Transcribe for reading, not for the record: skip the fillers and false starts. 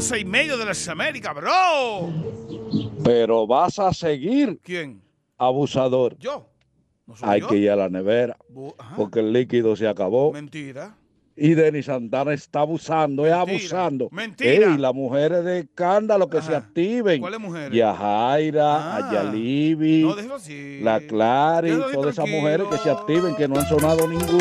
12:30 de las Américas, bro. Pero vas a seguir. ¿Quién? Abusador. ¿Yo? ¿No soy Hay yo? que ir a la nevera. Porque el líquido se acabó. Mentira. Y Denis Santana está abusando, es abusando. Mentira. Y las mujeres de escándalo que se activen. ¿Cuáles mujeres? Yajaira, Ayalibi, no, déjalo así. la Clary, todas esas mujeres que se activen, que no han sonado ninguna.